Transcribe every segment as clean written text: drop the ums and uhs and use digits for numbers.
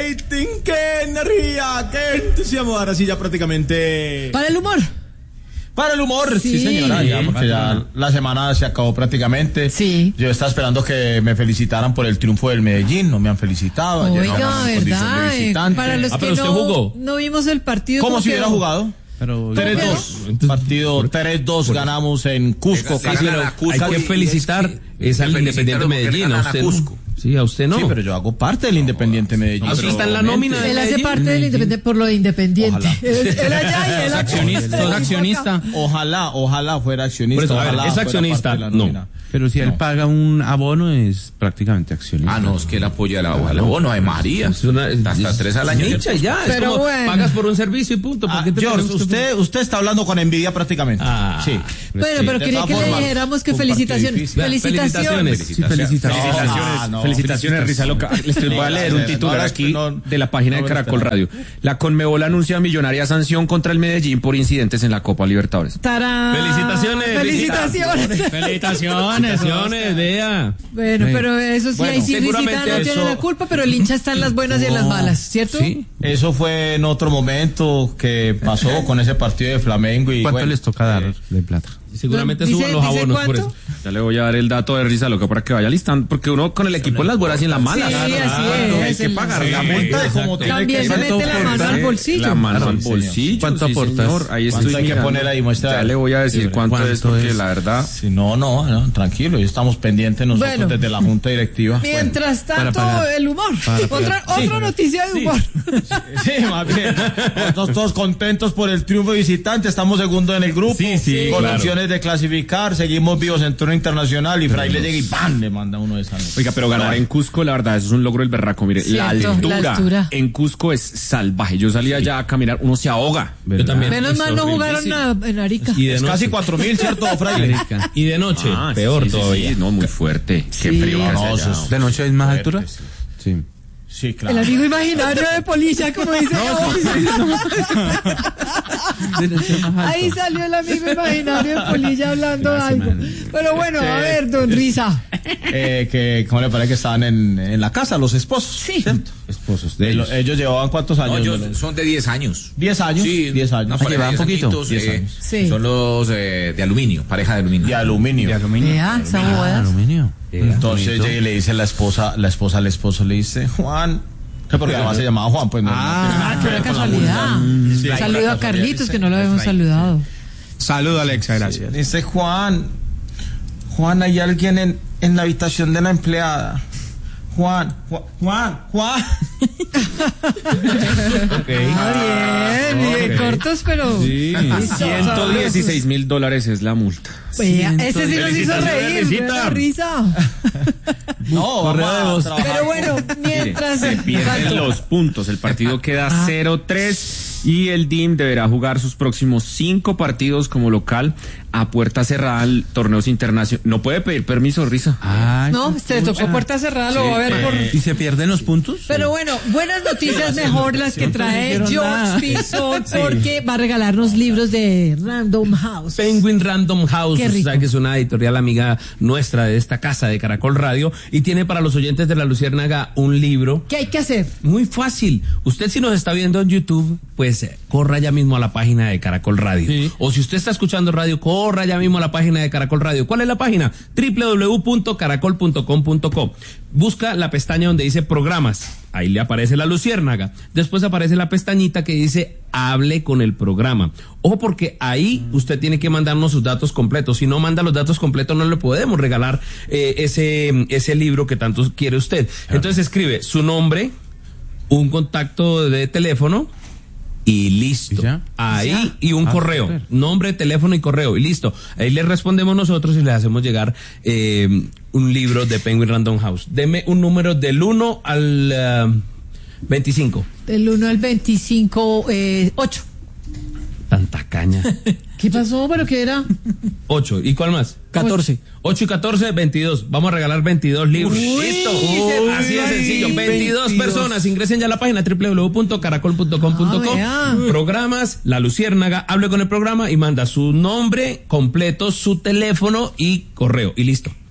rating, qué energía, qué entusiasmo. Ahora sí ya prácticamente... Para el humor. Para el humor, sí señora, ya, porque ya la semana se acabó prácticamente. Sí. Yo estaba esperando que me felicitaran por el triunfo del Medellín, no me han felicitado. Oiga, ¿verdad? Para los que usted jugó. no vimos el partido. ¿Cómo si hubiera jugado? Pero 3-2. Partido 3-2 ganamos en Cusco. Hay que felicitar es al Independiente Medellín, a usted. Sí, a usted no. Sí, pero yo hago parte del Independiente Medellín. Así está en la nómina. Él hace parte del Independiente por lo de Independiente. Él allá y él acá. ¿Sos accionista? Ojalá fuera accionista. Por eso, a ver, ¿es accionista? No. Pero si él paga un abono, es prácticamente accionista. Ah, no, es que él apoya el abono de María. Hasta 3 al año. Ya, es pero como bueno. pagas por un servicio y punto. George, usted está hablando con envidia prácticamente. Sí. Bueno, pero quería que le dijéramos que felicitaciones. Felicitaciones. Felicitaciones, Risa Loca. Les voy a leer un titular aquí de la página de Caracol Radio. La Conmebol anuncia millonaria sanción contra el Medellín por incidentes en la Copa Libertadores. ¡Tarán! Felicitaciones, vea. Bueno, pero eso sí, ahí sí Risita no tiene la culpa, pero el hincha está en las buenas y en las malas, ¿cierto? Sí. Eso fue en otro momento que pasó con ese partido de Flamengo. Y ¿cuánto les toca dar de plata? Seguramente suban los abonos por eso. Ya le voy a dar el dato de Risa Loca para que vaya listando, porque uno con el equipo en las buenas y en las malas. Sí, así es. Hay que pagar la multa de como tiene que También se mete la mano al bolsillo. La mano al bolsillo. ¿Cuánto aportas? Ahí estoy hay que poner ahí muestra. Ya le voy a decir cuánto es, porque la verdad. Sí, no, tranquilo, estamos pendientes nosotros desde la junta directiva. Mientras tanto, el humor. Otra noticia de humor. Sí, más bien. Nosotros todos contentos por el triunfo visitante, estamos segundo en el grupo. Sí, con claro. opciones de clasificar, seguimos vivos en torneo internacional y Fraile llega y ¡pam! Le manda uno de esa noche. Oiga, pero ganar en Cusco, la verdad, eso es un logro del berraco. Mire, la altura en Cusco es salvaje. Yo salía allá a caminar, uno se ahoga. Yo también. Menos mal no jugaron en Arica. Es casi 4.000, ¿cierto, Fraile? Y de noche, peor todavía. Sí, no, muy fuerte. Qué frío. ¿De noche hay más altura? Sí. Sí, claro. El amigo imaginario de Polilla, como dice. Ahí salió el amigo imaginario de Polilla hablando algo. Pero bueno, a ver, don Risa. ¿Cómo le parece que estaban en la casa los esposos? Sí. ¿Cierto? Esposos de ellos. Ellos llevaban ¿cuántos años? Ellos son de 10 años. 10 años. Sí, 10 años. Llevaban poquito. 10 años. Sí. Son los de aluminio, pareja de aluminio. De aluminio. Vea, esa boda. Aluminio. Entonces llega y le dice la esposa al esposo le dice, Juan, que porque además se llamaba Juan, pues no. Qué buena casualidad. Sí, Saludo a Carlitos, que no lo habíamos saludado. Saludo, Alexa, gracias. Dice Juan, hay alguien en la habitación de la empleada. Juan. Bien, cortos, pero. Sí. $116,000 es la multa. Ese sí nos hizo reír, la risa. No, Pero bueno, mientras se pierden los puntos, el partido queda 0-3 y el DIM deberá jugar sus próximos 5 partidos como local a puerta cerrada en torneos internacionales. No puede pedir permiso, Risa. No, se le tocó puerta cerrada, lo va a ver por... ¿Y se pierden los puntos? Pero bueno, buenas noticias mejor las que trae George Pinzón, porque va a regalarnos libros de Random House. Penguin Random House, Qué rico. o sea, que es una editorial amiga nuestra de esta casa de Caracol Radio, y tiene para los oyentes de La Luciérnaga un libro. ¿Qué hay que hacer? Muy fácil. Usted, si nos está viendo en YouTube, pues corra ya mismo a la página de Caracol Radio. Sí. O si usted está escuchando radio, corra ya mismo a la página de Caracol Radio. ¿Cuál es la página? www.caracol.com.co. Busca la pestaña donde dice programas. Ahí le aparece La Luciérnaga. Después aparece la pestañita que dice hable con el programa. Ojo, porque ahí usted tiene que mandarnos sus datos completos. Si no manda los datos completos, no le podemos regalar ese libro que tanto quiere usted. Entonces escribe su nombre, un contacto de teléfono y listo. Ahí y un correo, super. Nombre, teléfono y correo y listo. Ahí le respondemos nosotros y le hacemos llegar un libro de Penguin Random House. Deme un número del 1 al 25. Del 1 al 25, 8. Tanta caña. ¿Qué pasó? ¿Pero qué era? 8. ¿Y cuál más? 14. 8 y 14, 22. Vamos a regalar 22 libros. ¡Listo! Así de sencillo. 22 personas. Ingresen ya a la página www.caracol.com.co. Programas, La Luciérnaga, hable con el programa y manda su nombre completo, su teléfono y correo. Y listo.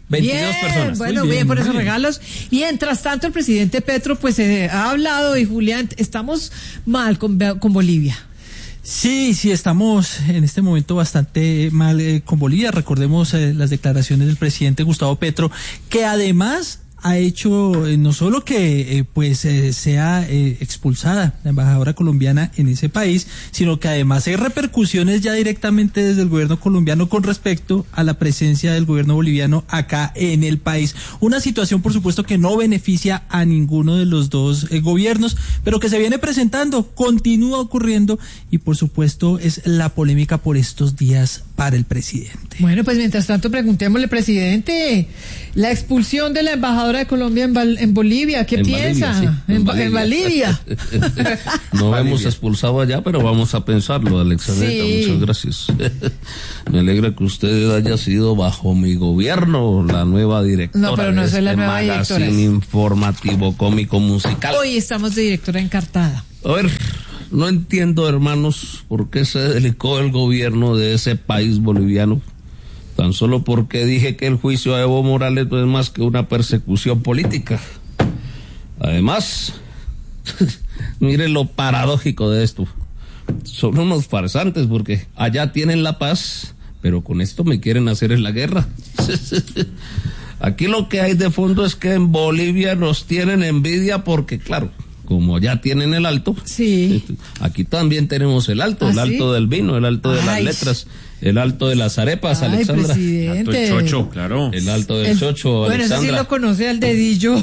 22 personas. Bueno, bien por esos regalos. Mientras tanto, el presidente Petro pues ha hablado, y Julián, estamos mal con Bolivia. Sí, estamos en este momento bastante mal con Bolivia. Recordemos las declaraciones del presidente Gustavo Petro, que además ha hecho no solo que sea expulsada la embajadora colombiana en ese país, sino que además hay repercusiones ya directamente desde el gobierno colombiano con respecto a la presencia del gobierno boliviano acá en el país. Una situación, por supuesto, que no beneficia a ninguno de los dos gobiernos, pero que se viene presentando, continúa ocurriendo, y por supuesto es la polémica por estos días para el presidente. Bueno, pues mientras tanto preguntémosle, presidente, la expulsión de la embajadora de Colombia en Bolivia, ¿qué piensa? Bolivia, sí, en Bolivia. No hemos expulsado allá, pero vamos a pensarlo, Alexandra. Sí. Muchas gracias. Me alegra que usted haya sido bajo mi gobierno la nueva directora. No, pero no soy la nueva directora. Magazine informativo, cómico, musical. Hoy estamos de directora encartada. A ver, no entiendo, hermanos, por qué se delicó el gobierno de ese país boliviano. Tan solo porque dije que el juicio a Evo Morales no es más que una persecución política. Además, mire lo paradójico de esto. Son unos farsantes porque allá tienen la paz, pero con esto me quieren hacer en la guerra. Aquí lo que hay de fondo es que en Bolivia nos tienen envidia porque, claro, como ya tienen el alto, sí, aquí también tenemos el alto, el alto del vino, el alto de las letras, el alto de las arepas, Alexandra. Presidente. El alto del chocho, claro. El alto del chocho, bueno, Alexandra. Bueno, eso sí lo conoce al dedillo.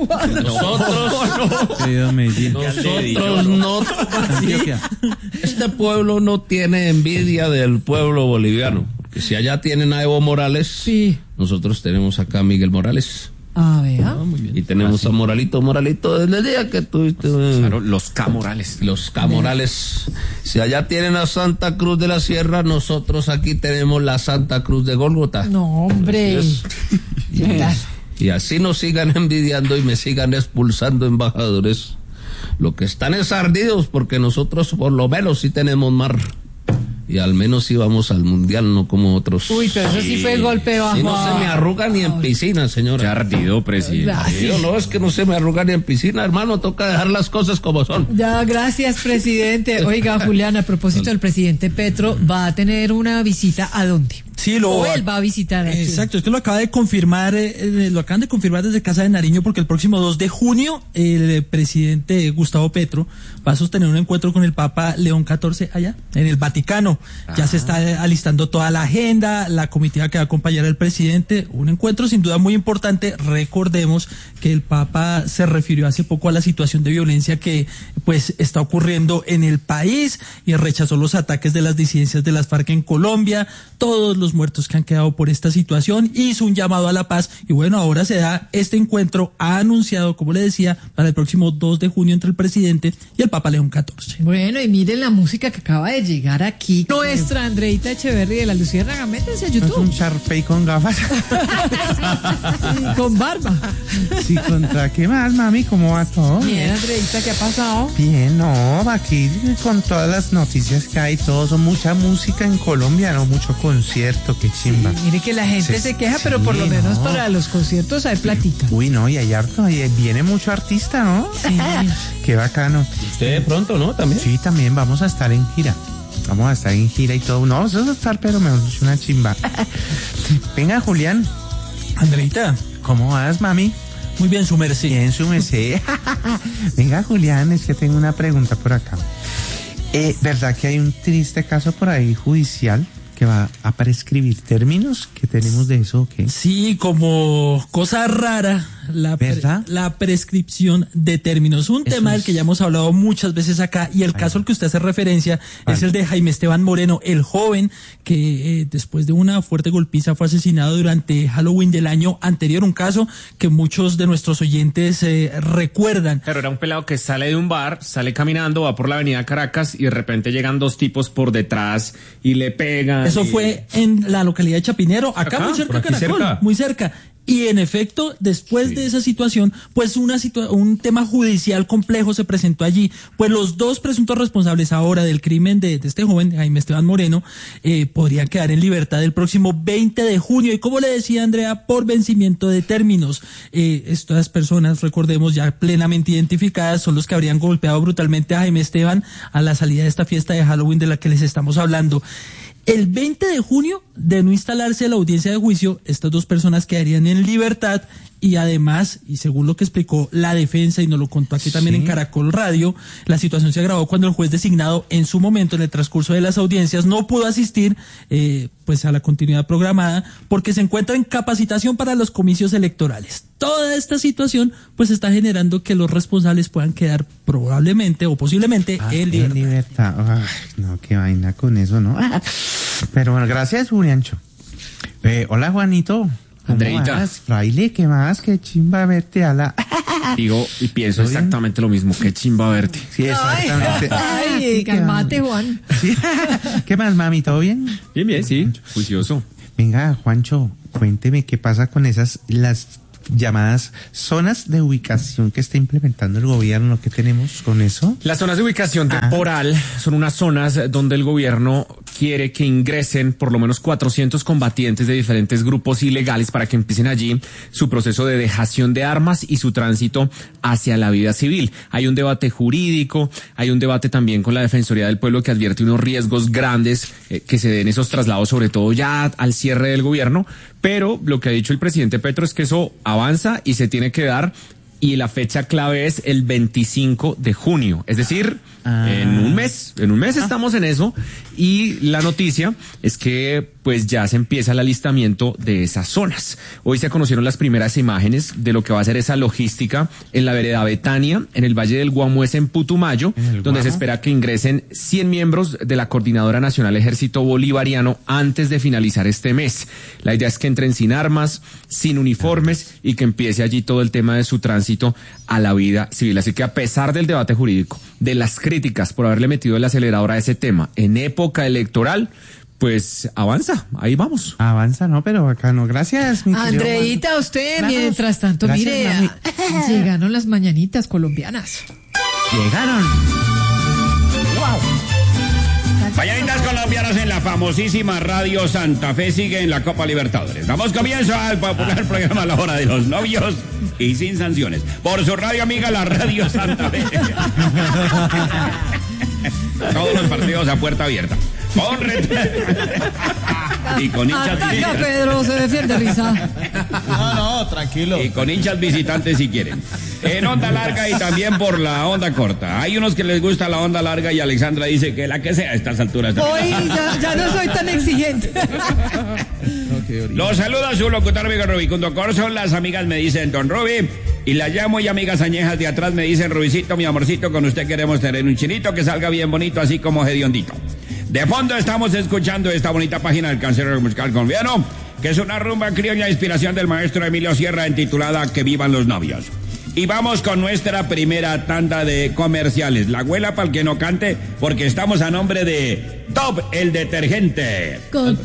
Nosotros no. Este pueblo no tiene envidia del pueblo boliviano. Porque si allá tienen a Evo Morales, sí, nosotros tenemos acá a Miguel Morales. Vea. Muy bien. Y tenemos a Moralito desde el día que tuviste. Claro, los Camorales. Los Camorales. Si allá tienen a Santa Cruz de la Sierra, nosotros aquí tenemos la Santa Cruz de Gólgota. No, hombre. Y así nos sigan envidiando y me sigan expulsando embajadores. Lo que están es ardidos porque nosotros por lo menos sí tenemos mar. Y al menos sí vamos al mundial, no como otros. Uy, pero eso sí fue golpe bajo. Y no se me arruga ni en piscina, señora. Qué ardido, presidente. Yo no, es que no se me arruga ni en piscina, hermano, toca dejar las cosas como son. Ya, gracias, presidente. Oiga, Julián, a propósito del presidente Petro, ¿va a tener una visita a dónde? Sí, él va a visitar. Exacto, es que lo acaba de confirmar, lo acaban de confirmar desde Casa de Nariño, porque el próximo 2 de junio el presidente Gustavo Petro va a sostener un encuentro con el Papa León XIV allá, en el Vaticano. Ya se está alistando toda la agenda, la comitiva que va a acompañar al presidente, un encuentro sin duda muy importante. Recordemos que el Papa se refirió hace poco a la situación de violencia que pues está ocurriendo en el país y rechazó los ataques de las disidencias de las FARC en Colombia, todos los muertos que han quedado por esta situación, hizo un llamado a la paz y bueno, ahora se da este encuentro, ha anunciado, como le decía, para el próximo 2 de junio entre el presidente y el Papa León XIV. Bueno, y miren la música que acaba de llegar aquí. Nuestra Andreita Echeverry de la Luciérnaga, métanse a YouTube. Es un Sharpay con gafas. Con barba. Sí, ¿contra qué más, mami? ¿Cómo va todo? Bien, Andreita, ¿qué ha pasado? Bien, no, aquí con todas las noticias que hay, todo, son mucha música en Colombia, no, mucho concierto, qué chimba. Sí, mire que la gente se queja, pero por lo menos para los conciertos hay platica. Uy, no, y hay harto, y viene mucho artista, ¿no? Sí. Qué bacano. Usted pronto, ¿no? También. Sí, también vamos a estar en gira. Vamos a estar en gira y todo. No, eso es estar, pero mejor dicho, una chimba. Venga, Julián. Andreita, ¿Cómo vas, mami? muy bien, su merced. Bien, su merced. Venga, Julián, es que tengo una pregunta por acá. ¿Verdad que hay un triste caso por ahí judicial que va a prescribir términos? ¿Qué tenemos de eso o qué? Sí, como cosa rara, la prescripción de términos. Un tema del que ya hemos hablado muchas veces acá, y el caso al que usted hace referencia es el de Jaime Esteban Moreno, el joven que después de una fuerte golpiza fue asesinado durante Halloween del año anterior, un caso que muchos de nuestros oyentes recuerdan. Pero era un pelado que sale de un bar, sale caminando, va por la avenida Caracas y de repente llegan dos tipos por detrás y le pegan. Eso fue en la localidad de Chapinero, acá muy cerca de Caracol, muy cerca. Y en efecto, después de esa situación, pues un tema judicial complejo se presentó allí. Pues los dos presuntos responsables ahora del crimen de este joven, Jaime Esteban Moreno, podrían quedar en libertad el próximo 20 de junio. Y como le decía Andrea, por vencimiento de términos. Estas personas, recordemos, ya plenamente identificadas, son los que habrían golpeado brutalmente a Jaime Esteban a la salida de esta fiesta de Halloween de la que les estamos hablando. El 20 de junio, de no instalarse la audiencia de juicio, estas dos personas quedarían en libertad y además, y según lo que explicó la defensa y nos lo contó aquí también en Caracol Radio, la situación se agravó cuando el juez designado en su momento, en el transcurso de las audiencias, no pudo asistir pues a la continuidad programada porque se encuentra en capacitación para los comicios electorales. Toda esta situación pues está generando que los responsables puedan quedar probablemente o posiblemente en libertad. Ay, no, qué vaina con eso, ¿no? Pero bueno, gracias, Juliancho. Hola, Juanito. Andreita. Fraile, ¿qué más? Qué chimba verte a la... Digo y pienso exactamente lo mismo. Qué chimba verte. Sí, exactamente. Ay, calmate, Juan. Sí. ¿Qué más, mami? ¿Todo bien? Bien, bien, sí. Juicioso. Venga, Juancho, cuénteme qué pasa con las llamadas zonas de ubicación que está implementando el gobierno. ¿Qué tenemos con eso? Las zonas de ubicación temporal son unas zonas donde el gobierno quiere que ingresen por lo menos 400 combatientes de diferentes grupos ilegales para que empiecen allí su proceso de dejación de armas y su tránsito hacia la vida civil. Hay un debate jurídico, hay un debate también con la Defensoría del Pueblo que advierte unos riesgos grandes que se den esos traslados, sobre todo ya al cierre del gobierno, pero lo que ha dicho el presidente Petro es que eso avanza y se tiene que dar, y la fecha clave es el 25 de junio, es decir, en un mes estamos en eso, y la noticia es que pues ya se empieza el alistamiento de esas zonas. Hoy se conocieron las primeras imágenes de lo que va a ser esa logística en la vereda Betania, en el Valle del Guamués, en Putumayo, donde se espera que ingresen 100 miembros de la Coordinadora Nacional Ejército Bolivariano antes de finalizar este mes. La idea es que entren sin armas, sin uniformes y que empiece allí todo el tema de su tránsito a la vida civil. Así que a pesar del debate jurídico, de las críticas por haberle metido el acelerador a ese tema en época electoral, pues avanza, ahí vamos. Avanza, no, pero bacano. Gracias, mi querido Andreita, Juan. usted, Gracias. mientras tanto, Gracias, mire, mami. llegaron las mañanitas colombianas. Llegaron. Mañanitas colombianas en la famosísima Radio Santa Fe sigue en la Copa Libertadores. Damos comienzo al popular programa La Hora de los Novios y sin sanciones. Por su radio amiga, la Radio Santa Fe. Todos los partidos a puerta abierta. Y con hinchas Ataca, visitantes. Pedro, se defiende risa. No, tranquilo. Y con hinchas visitantes si quieren. En onda larga y también por la onda corta. Hay unos que les gusta la onda larga y Alexandra dice que la que sea a estas alturas. Hoy ya no soy tan exigente. Los saluda su locutor amigo Rubicundo Corso. Las amigas me dicen Don Rubi. Y las llamo y amigas añejas de atrás me dicen Rubicito, mi amorcito, con usted queremos tener un chinito que salga bien bonito, así como hediondito. De fondo estamos escuchando esta bonita página del Cancionero Musical Colombiano, que es una rumba criolla de inspiración del maestro Emilio Sierra, intitulada Que vivan los novios. Y vamos con nuestra primera tanda de comerciales. La abuela para el que no cante, porque estamos a nombre de Top el Detergente. Con